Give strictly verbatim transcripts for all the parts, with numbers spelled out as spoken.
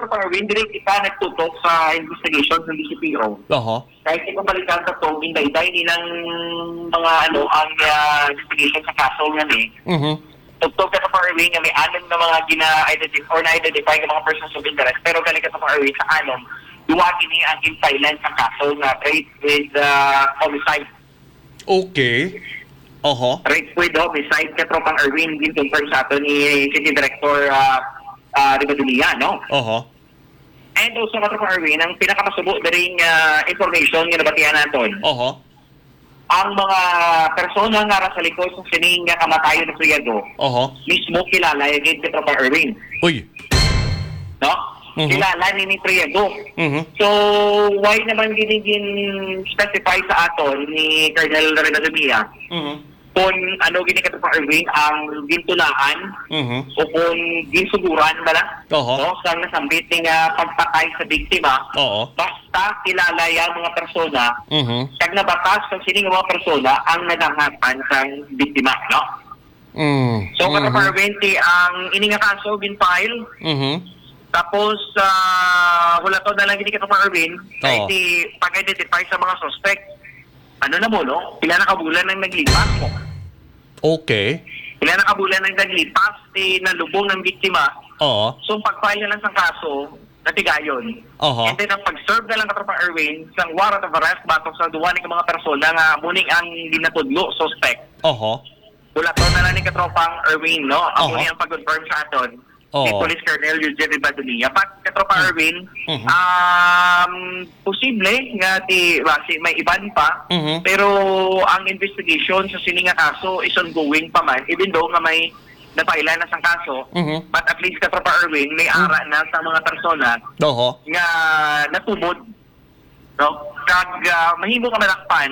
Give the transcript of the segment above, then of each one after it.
Katropa Erwin, direct kita nagtutok sa investigation ng D C P O. Oho. Kahit ito balikan sa to, hinday-day nilang mga ano, ang uh, investigation sa kaso nga ni. Mhm. Tugtog ka sa Erwin nga may anom na mga gina-identify or na-identify ng mga persons of interest. Pero galing ka sa Erwin sa anom, duwagin niya ang in-silence sa kaso na rape with uh, homicide. Okay. Oho. Rape with homicide ka tropang Erwin, gin-confirm sa ato ni City Director uh, uh, Ribadulia, no? Oho. And also ka tropang Erwin, ang pinakapasubo na rin uh, information nga nabatihan natin. Oho. Ang mga persona nga sa likod sa sining nga kamatayon ng Priado, Oho. mismo kilala yung ka tropang Erwin. Uy. No? Mhm. Kilala ni ni Priado. Mhm. So, why naman ginigin specify sa aton ni Colonel Renato Mhm. kung ano gini ka tropang Erwin ang gintulaan Mhm. o kung ginsuguran ba na? Oho. O sa nasambit ng uh, pagpatay sa biktima, Oo. basta kilala yung mga persona, Mhm. kag nabatas ng sining mga persona ang nadangatan sa biktima, no? Mm. So, mm-hmm. Katapar ang ini nga kaso bin file, Mhm. tapos uh, wala to na lang gini Katapar Erwin, kahit Oo. di pag-identify sa mga suspect, ano na mo, no? Pila na kabulan nang naglipas mo. Okay. Pila na kabulan nang naglipas, di nalubong ng biktima. Oo. So, pag-file na lang sa kaso, natigayon. Oho. And then, ang pag-serve na lang Katropa Erwin sa warrant of arrest batok sa duwaning ng mga persona nga muning ang ginatudlo suspect. Oho. Wala to na lang ni Katropang Erwin, no? Ang Oho. muni ang pag-confirm sa aton Oo. ni Police Colonel Eugene Ribadulia. But, Katropa Erwin, Mhm. um, posible nga ti, basi, may iban pa, Mhm. pero ang investigation sa sininga kaso is ongoing pa man, even though nga may napailan na sang kaso, Mhm. but at least Katropa Erwin, may ara na sa mga persona Oho. nga natubod, no? Kag uh, mahimo ka malakpan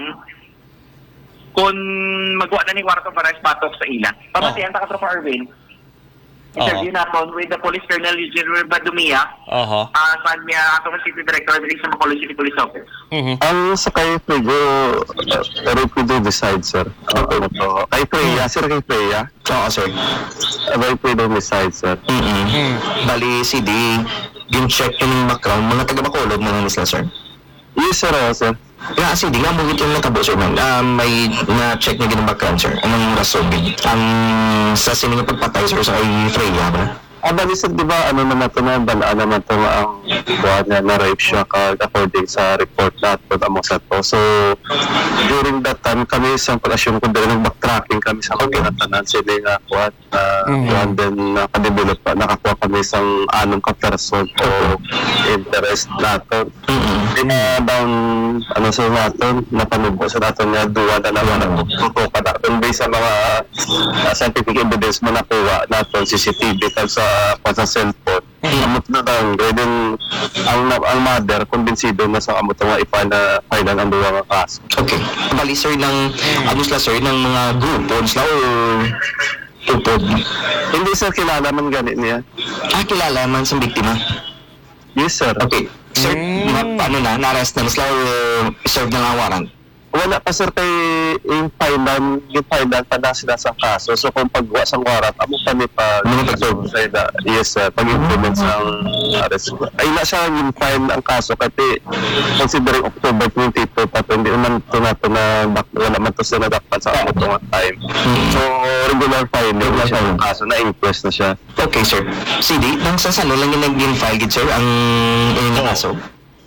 kung magwa na ni warrant of arrest batok sa ila. Pamatian ta Katropa Erwin. Interview natin with the Police Colonel Eugene Badumia, Oho. uh, saan niya ato ng City Director dili sa Bacolod City Police Office. Mhm. Ang sa kay Fredo, pero Fredo decide, sir. Ano to? Kay Freya, sir, kay Freya. Oo, sir. Kay Fredo decide, sir. Mm-mm. Mm. Bali, C D, gin-check yung background, mga taga-Bacolod, mga nisla, sir. Yes, sir, oh, sir. Nga, C D, nga mo ito yung nakabo, sir, man. Ah, may na-check na ginang background, sir. Anong rason, gid? Ang sa sining pagpatay, sir, sa kay Freya, ba? Ah, bali, sir, di ba, ano naman ito na, balaan naman ito ang buwan niya na rape siya kag according sa report natin amo sa to. So, during that time, kami sa pag-assume ko din, nag-backtracking kami sa kaginatanan sila nga kuwan. Uh, Mhm. Kuwan din nakadevelop pa, nakakuha kami sa anong ka-person o interest natin. Then, uh, down, ano sa natin, napanubo sa natin nga duwa na naman ang tutukan natin based sa mga uh, scientific evidence mo nakuha natin, C C T V tag sa pa sa cellphone. Amot na lang, then ang, ang mother, kumbinsido na sa amot nga ipa na kailan ang duwa nga kaso. Okay. Bali, sir, ng, ano sila, sir, ng mga grupo, sila, or tupod? Hindi, sir, kilala man ganit niya. Ah, kilala man sa biktima. Yes, sir. Okay. Sir, Mm. na, ano na, na-arrest na sila, or serve na nga warrant? Wala pa, sir, kay yung filean, yung filean pa na sila sa kaso. So, kung pagwa sa warat, amo kami pa Mga pag-serve sa ida. Yes, sir, pag-implement sa arrest. Ay, na siya yung file ang kaso kasi considering October twenty-two pa ito, hindi naman ito na ito na bak- wala man ito sila nadakpan sa ako itong time. So, regular filing na siya yung kaso, na-inquest na siya. Okay, sir. C D, nang sa salo lang yung nag-file, gid, sir, ang yung kaso?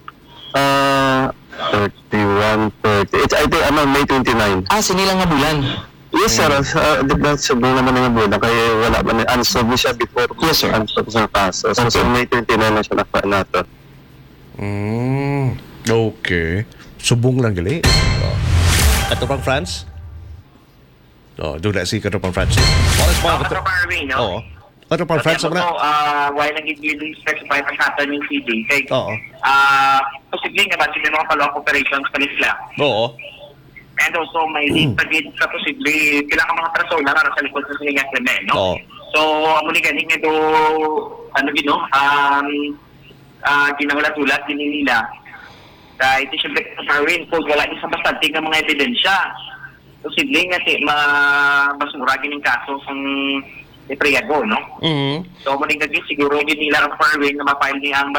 Ah, thirty-one, thirty. It's, I think, ano, May twenty-nine. Ah, sinilang nga bulan. Yes, sir. Uh, di ba, sabihin naman ng buwan kaya wala man. Unsolved na siya before. Yes, sir. Unsolved sa kaso. So, so May twenty-nine na siya nakuha natin. Mm. Okay. Subong lang gali. Oh. Ato pang France? Oh, doon na si Kato pang France. Oras pa. So, Katropa Erwin, no? Oo. Kato pang France So, naman na. uh, why nag-i-specify specify pa sa atin yung C D? Kay, Oo. ah, posibleng naman sila mga follow-up operations pa nila. Oo. And also, may lead pa din sa posible kailangan mga persona para sa likod sa sininga krimen, no? Oo. So, muli ganing ito, ano gino, um, uh, ginawala-tulat, din nila. Kahit siyempre, Erwin, kung wala niya sa bastanting ng mga ebidensya, posible nga si, ma basura gining kaso sang Priago, no? Mhm. So, muli ganing siguro din nila ang Erwin na ma-file niya ang